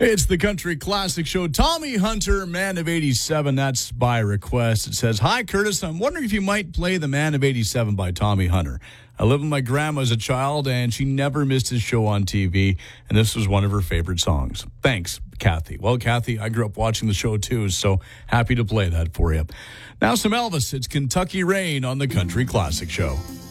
It's the Country Classic Show. Tommy Hunter, Man of 87. That's by request. It says, "Hi, Curtis. I'm wondering if you might play The Man of 87 by Tommy Hunter. I lived with my grandma as a child, and she never missed his show on TV, and this was one of her favorite songs. Thanks, Kathy." Well, Kathy, I grew up watching the show, too, so happy to play that for you. Now some Elvis. It's Kentucky Rain on the Country Classic Show.